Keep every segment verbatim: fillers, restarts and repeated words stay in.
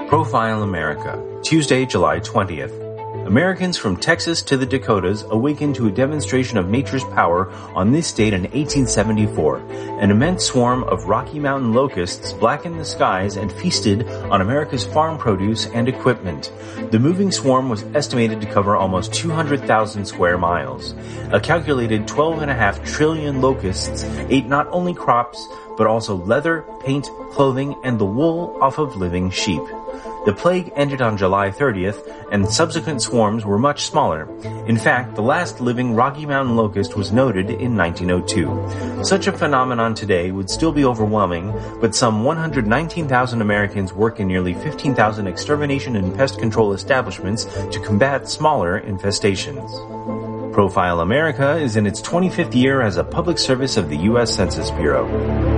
Profile America, Tuesday, July twentieth. Americans from Texas to the Dakotas awakened to a demonstration of nature's power on this date in eighteen seventy-four. An immense swarm of Rocky Mountain locusts blackened the skies and feasted on America's farm produce and equipment. The moving swarm was estimated to cover almost two hundred thousand square miles. A calculated twelve and a half trillion locusts ate not only crops, but also leather, paint, clothing, and the wool off of living sheep. The plague ended on July thirtieth, and subsequent swarms were much smaller. In fact, the last living Rocky Mountain locust was noted in nineteen oh two. Such a phenomenon today would still be overwhelming, but some one hundred nineteen thousand Americans work in nearly fifteen thousand extermination and pest control establishments to combat smaller infestations. Profile America is in its twenty-fifth year as a public service of the U S Census Bureau.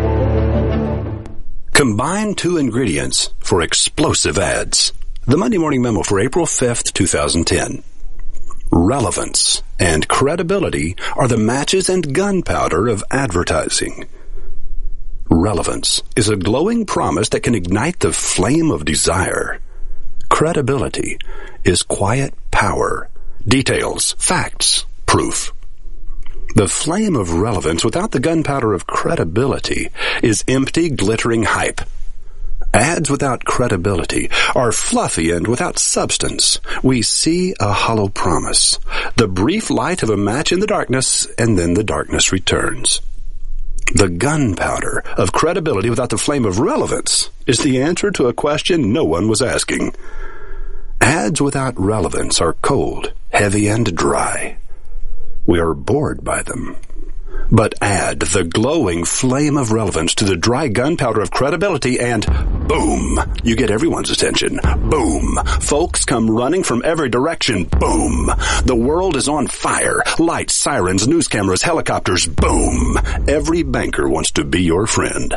Combine two ingredients for explosive ads. The Monday Morning Memo for April fifth, twenty ten. Relevance and credibility are the matches and gunpowder of advertising. Relevance is a glowing promise that can ignite the flame of desire. Credibility is quiet power, details, facts, proof. The flame of relevance without the gunpowder of credibility is empty, glittering hype. Ads without credibility are fluffy and without substance. We see a hollow promise, the brief light of a match in the darkness, and then the darkness returns. The gunpowder of credibility without the flame of relevance is the answer to a question no one was asking. Ads without relevance are cold, heavy, and dry. We are bored by them. But add the glowing flame of relevance to the dry gunpowder of credibility and boom, you get everyone's attention. Boom, folks come running from every direction. Boom, the world is on fire. Lights, sirens, news cameras, helicopters. Boom, every banker wants to be your friend.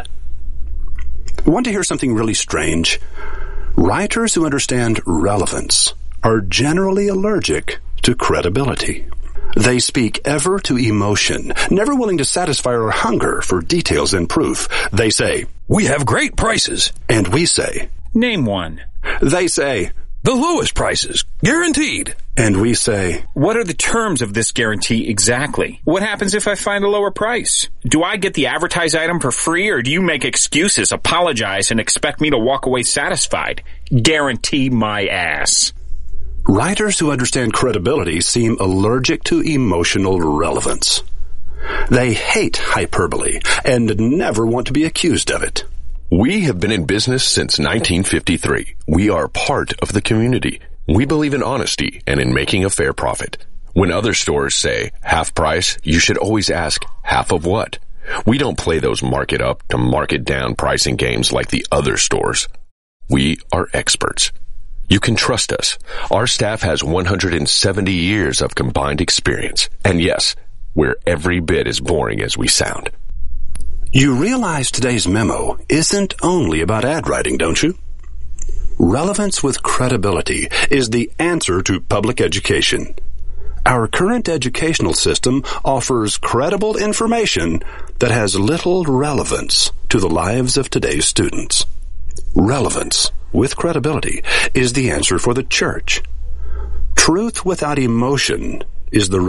Want to hear something really strange? Writers who understand relevance are generally allergic to credibility. They speak ever to emotion, never willing to satisfy our hunger for details and proof. They say, "We have great prices." And we say, "Name one." They say, "The lowest prices, guaranteed." And we say, "What are the terms of this guarantee exactly? What happens if I find a lower price? Do I get the advertised item for free, or do you make excuses, apologize, and expect me to walk away satisfied? Guarantee my ass." Writers who understand credibility seem allergic to emotional relevance. They hate hyperbole and never want to be accused of it. We have been in business since nineteen fifty-three. We are part of the community. We believe in honesty and in making a fair profit. When other stores say half price, you should always ask half of what? We don't play those market up to market down pricing games like the other stores. We are experts. You can trust us. Our staff has one hundred seventy years of combined experience. And yes, we're every bit as boring as we sound. You realize today's memo isn't only about ad writing, don't you? Relevance with credibility is the answer to public education. Our current educational system offers credible information that has little relevance to the lives of today's students. Relevance with credibility is the answer for the church. Truth without emotion is the